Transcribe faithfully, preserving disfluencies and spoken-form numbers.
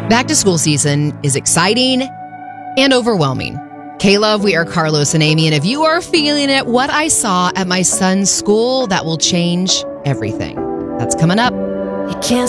Back to school season is exciting and overwhelming. K-Love, we are Carlos and Amy, and if you are feeling it, what I saw at my son's school, that will change everything. That's coming up. You can't